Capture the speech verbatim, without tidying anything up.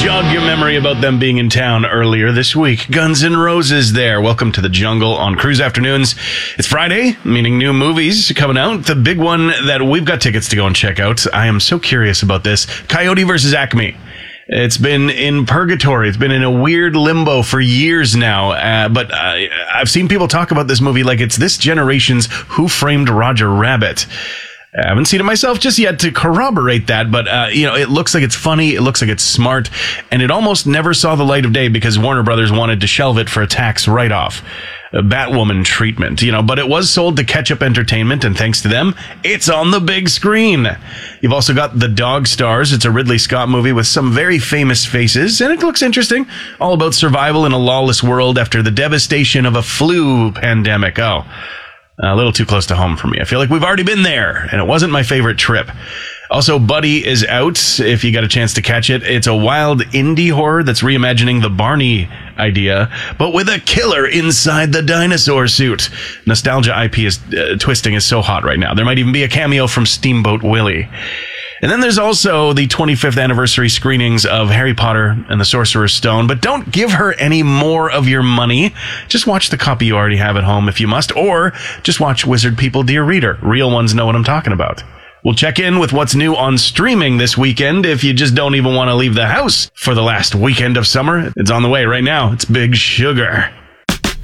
Jog your memory about them being in town earlier this week. Guns N' Roses there. Welcome to the jungle on Cruise Afternoons. It's Friday, meaning new movies coming out. The big one that we've got tickets to go and check out. I am so curious about this. Coyote versus Acme. It's been in purgatory. It's been in a weird limbo for years now. Uh, but uh, I've seen people talk about this movie like it's this generation's Who Framed Roger Rabbit. I haven't seen it myself just yet to corroborate that, but, uh, you know, it looks like it's funny, it looks like it's smart, and it almost never saw the light of day because Warner Brothers wanted to shelve it for a tax write-off. A Batwoman treatment, you know, but it was sold to Ketchup Entertainment, and thanks to them, it's on the big screen. You've also got The Dog Stars. It's a Ridley Scott movie with some very famous faces, and it looks interesting. All about survival in a lawless world after the devastation of a flu pandemic. Oh. A little too close to home for me. I feel like we've already been there, and it wasn't my favorite trip. Also, Buddy is out, if you got a chance to catch it. It's a wild indie horror that's reimagining the Barney idea, but with a killer inside the dinosaur suit. Nostalgia I P is uh, twisting is so hot right now. There might even be a cameo from Steamboat Willie. And then there's also the twenty-fifth anniversary screenings of Harry Potter and the Sorcerer's Stone, but don't give her any more of your money. Just watch the copy you already have at home if you must, or just watch Wizard People, Dear Reader. Real ones know what I'm talking about. We'll check in with what's new on streaming this weekend if you just don't even want to leave the house for the last weekend of summer. It's on the way right now. It's Big Sugar.